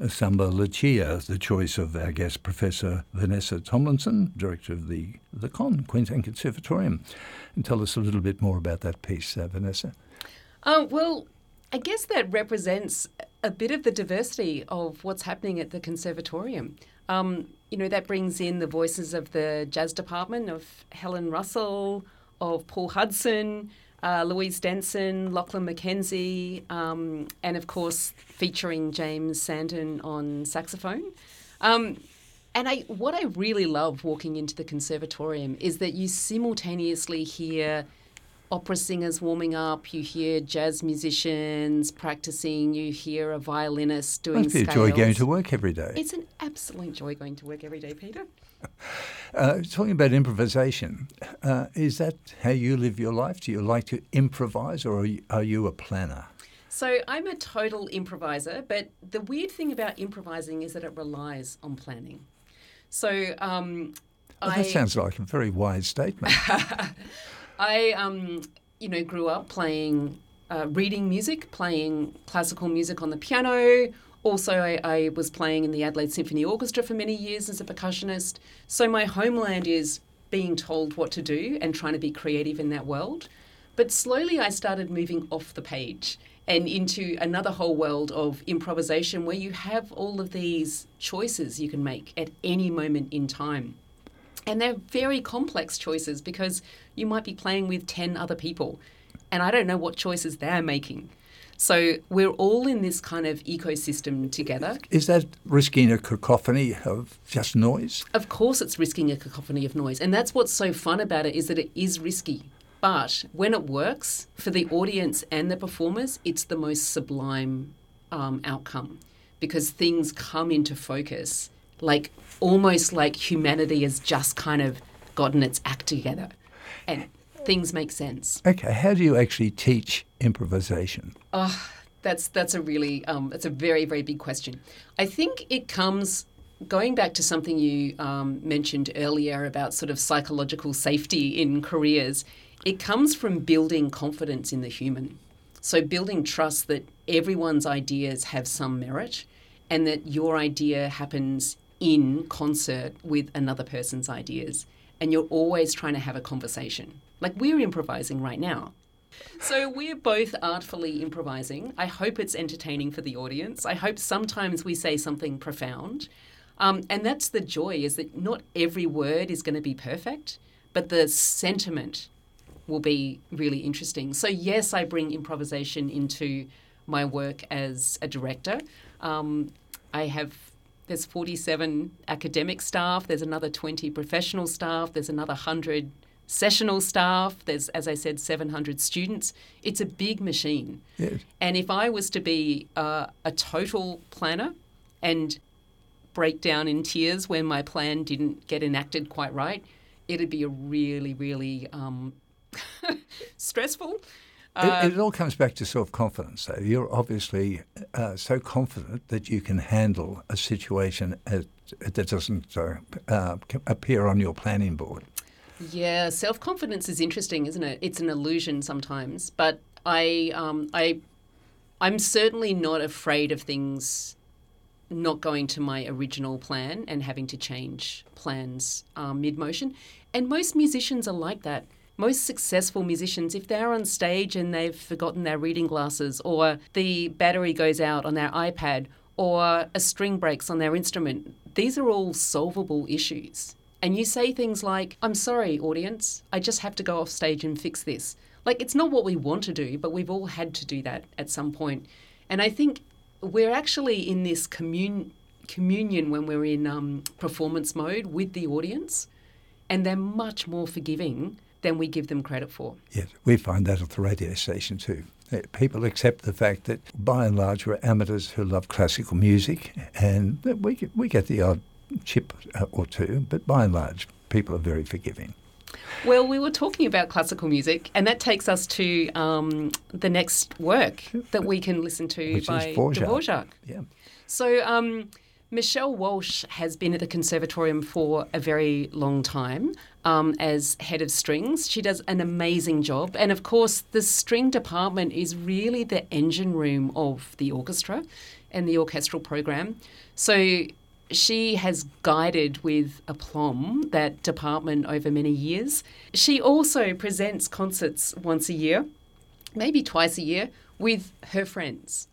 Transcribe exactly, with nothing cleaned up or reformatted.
Samba Lucia, the choice of our guest, Professor Vanessa Tomlinson, Director of the, the C O N, Queensland Conservatorium. And tell us a little bit more about that piece, uh, Vanessa. Uh, well, I guess that represents a bit of the diversity of what's happening at the Conservatorium. Um, you know, that brings in the voices of the jazz department, of Helen Russell, of Paul Hudson, Uh, Louise Denson, Lachlan McKenzie, um, and of course featuring James Sandon on saxophone. Um, and I, what I really love walking into the Conservatorium is that you simultaneously hear opera singers warming up, you hear jazz musicians practicing, you hear a violinist doing Must be scales. a joy going to work every day. It's an absolute joy going to work every day, Peter. Uh, talking about improvisation, uh, is that how you live your life? Do you like to improvise, or are you, are you a planner? So I'm a total improviser, but the weird thing about improvising is that it relies on planning. So um, well, I... That sounds like a very wise statement. I, um, you know, grew up playing, uh, reading music, playing classical music on the piano. Also, I, I was playing in the Adelaide Symphony Orchestra for many years as a percussionist. So my homeland is being told what to do and trying to be creative in that world. But slowly I started moving off the page and into another whole world of improvisation where you have all of these choices you can make at any moment in time. And they're very complex choices because you might be playing with ten other people and I don't know what choices they're making. So we're all in this kind of ecosystem together. Is that risking a cacophony of just noise? Of course it's risking a cacophony of noise. And that's what's so fun about it, is that it is risky. But when it works for the audience and the performers, it's the most sublime um, outcome because things come into focus, like almost like humanity has just kind of gotten its act together and things make sense. Okay, how do you actually teach improvisation? Oh, that's that's a really um, that's a very very big question. I think it comes going back to something you um, mentioned earlier about sort of psychological safety in careers. It comes from building confidence in the human. So building trust that everyone's ideas have some merit, and that your idea happens in concert with another person's ideas, and you're always trying to have a conversation. Like we're improvising right now. So we're both artfully improvising. I hope it's entertaining for the audience. I hope sometimes we say something profound. Um, and that's the joy, is that not every word is going to be perfect, but the sentiment will be really interesting. So yes, I bring improvisation into my work as a director. Um, I have, there's forty-seven academic staff, there's another twenty professional staff, there's another one hundred sessional staff, there's, as I said, seven hundred students. It's a big machine. Yes. And if I was to be uh, a total planner and break down in tears when my plan didn't get enacted quite right, it'd be a really, really um, stressful. Uh, it, it all comes back to self-confidence, though. You're obviously uh, so confident that you can handle a situation as, that doesn't uh, uh, appear on your planning board. Yeah, self-confidence is interesting, isn't it? It's an illusion sometimes, but I, um, I, I'm certainly not afraid of things not going to my original plan and having to change plans um, mid-motion. And most musicians are like that. Most successful musicians, if they're on stage and they've forgotten their reading glasses, or the battery goes out on their iPad, or a string breaks on their instrument, these are all solvable issues. And you say things like, I'm sorry, audience, I just have to go off stage and fix this. Like, it's not what we want to do, but we've all had to do that at some point. And I think we're actually in this commun- communion when we're in um, performance mode with the audience, and they're much more forgiving than we give them credit for. Yes, we find that at the radio station too. People accept the fact that, by and large, we're amateurs who love classical music, and we get, we get the odd chip or two, but by and large, people are very forgiving. Well, we were talking about classical music, and that takes us to um, the next work that we can listen to Which by is Dvorak. Dvorak. Yeah. So um, Michelle Walsh has been at the Conservatorium for a very long time. um, as head of strings. She does an amazing job. And of course, the string department is really the engine room of the orchestra and the orchestral program. So she has guided with aplomb that department over many years. She also presents concerts once a year, maybe twice a year, with her friends.